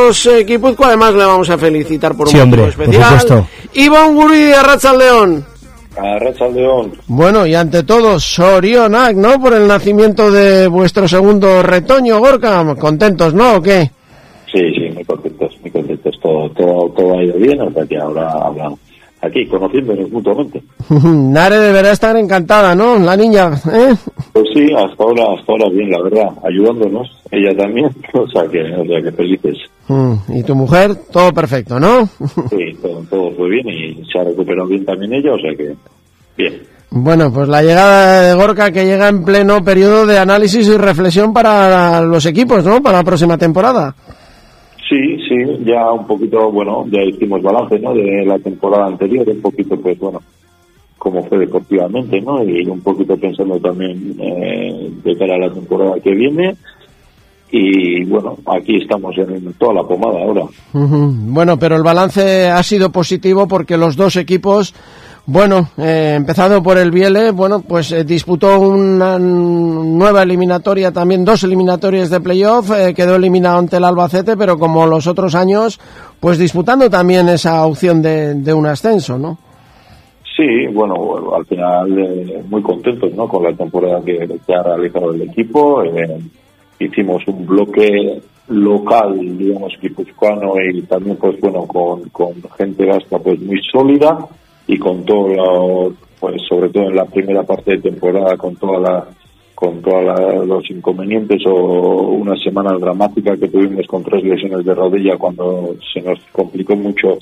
los Guipúzcoa, además le vamos a felicitar por un motivo especial. Por supuesto. Iván Guridi, Arratsaldeon. Arratsaldeon. Bueno, y ante todo, Sorionak, ¿no? Por el nacimiento de vuestro segundo retoño, Gorka. ¿Contentos, no? ¿O qué? Sí, muy contentos. Todo ha ido bien, hasta que ahora hablamos aquí, conociéndonos mutuamente. Nare deberá estar encantada, ¿no? La niña, ¿eh? Pues sí, hasta ahora bien, la verdad, ayudándonos, ella también, o sea que felices. ¿Y tu mujer? Todo perfecto, ¿no? Sí, todo fue bien y se ha recuperado bien también ella, o sea que bien. Bueno, pues la llegada de Gorka, que llega en pleno periodo de análisis y reflexión para los equipos, ¿no? Para la próxima temporada. Sí, ya un poquito, bueno, ya hicimos balance, ¿no? De la temporada anterior, un poquito, pues bueno, cómo fue deportivamente, ¿no? Y un poquito pensando también de cara a la temporada que viene. Y bueno, aquí estamos en toda la pomada ahora. Bueno, pero el balance ha sido positivo porque los dos equipos, bueno, empezando por el Biele, bueno, pues disputó una nueva eliminatoria, también 2 eliminatorias de playoff, quedó eliminado ante el Albacete, pero como los otros años, pues disputando también esa opción de un ascenso, ¿no? Sí, bueno, al final muy contentos, ¿no? Con la temporada que ha realizado el equipo. Hicimos un bloque local, digamos, guipuzcoano, y también, pues bueno, con gente vasca, pues muy sólida, y con todo, pues sobre todo en la primera parte de temporada, con todos los inconvenientes o unas semanas dramáticas que tuvimos con 3 lesiones de rodilla cuando se nos complicó mucho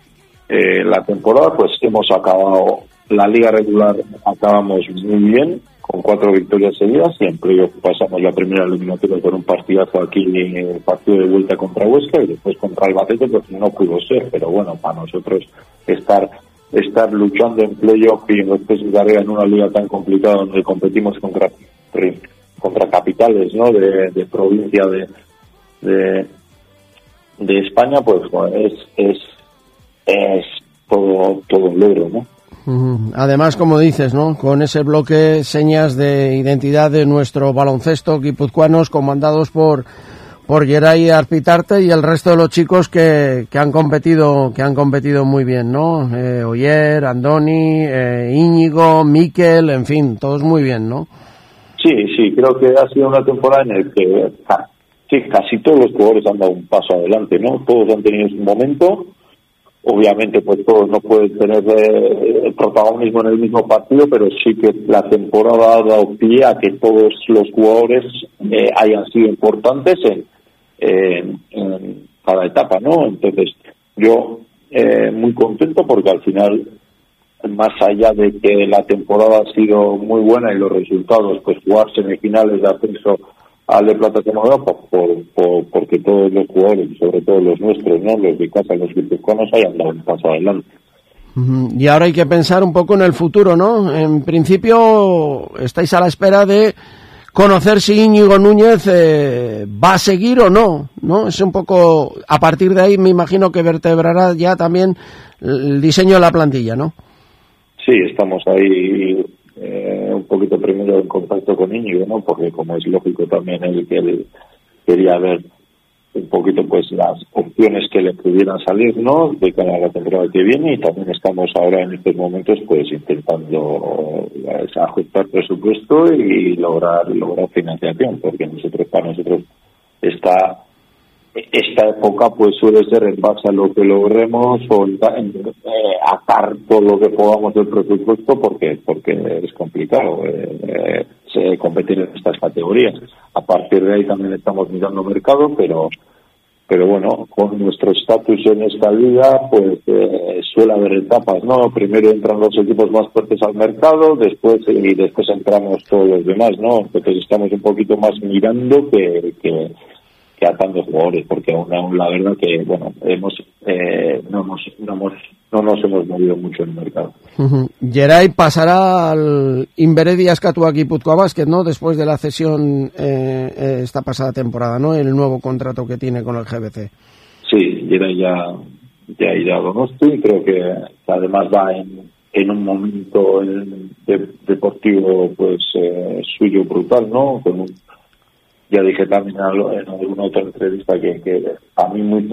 la temporada, pues hemos acabado la liga regular, acabamos muy bien, con 4 victorias seguidas, y en playoff pasamos la primera eliminatoria con un partidazo aquí, el partido de vuelta contra Huesca, y después contra Albacete, pues no pudo ser, pero bueno, para nosotros estar luchando en playoff y después llegar en una liga tan complicada donde competimos contra capitales, ¿no? de provincia de España, pues bueno, es todo un logro, ¿no? Además, como dices, ¿no? Con ese bloque, señas de identidad de nuestro baloncesto guipuzcoanos, comandados por Geray Arpitarte y el resto de los chicos que han competido muy bien, ¿no? Oyer, Andoni, Íñigo, Miquel, en fin, todos muy bien, ¿no? Sí, creo que ha sido una temporada en la que casi todos los jugadores han dado un paso adelante, ¿no? Todos han tenido su momento. Obviamente, pues todos no pueden tener el protagonismo en el mismo partido, pero sí que la temporada ha dado pie a que todos los jugadores hayan sido importantes en cada etapa, ¿no? Entonces, yo muy contento porque al final, más allá de que la temporada ha sido muy buena y los resultados, pues jugar semifinales de ascenso al de plata como porque todos los jugadores, sobre todo los nuestros, ¿no? Los de casa, los guipuzcoanos, hayan dado un paso adelante. Y ahora hay que pensar un poco en el futuro, ¿no? En principio estáis a la espera de conocer si Íñigo Núñez va a seguir o no, ¿no? Es un poco, a partir de ahí me imagino que vertebrará ya también el diseño de la plantilla, ¿no? Sí, estamos ahí un poquito primero en contacto con Íñigo, ¿no? Porque como es lógico también él quería ver un poquito pues las opciones que le pudieran salir, ¿no? De cara a la temporada que viene, y también estamos ahora en estos momentos pues intentando ajustar presupuesto y lograr financiación, porque para nosotros esta época pues suele ser en base a lo que logremos o atar todo lo que podamos del presupuesto, porque es complicado competir en estas categorías. A partir de ahí también estamos mirando mercado, pero bueno, con nuestro estatus en esta liga pues suele haber etapas, ¿no? Primero entran los equipos más fuertes al mercado, después entramos todos los demás, ¿no? Entonces estamos un poquito más mirando que atando jugadores, porque aún la verdad que bueno, no nos hemos movido mucho en el mercado. Geray pasará al Inberedi Askatua Gipuzkoa Basket, ¿no? Después de la cesión esta pasada temporada, ¿no? El nuevo contrato que tiene con el GBC. Sí, Geray ya irá a Donosti, y creo que además va en un momento deportivo pues suyo brutal, ¿no? Ya dije también en alguna otra entrevista que a mí muy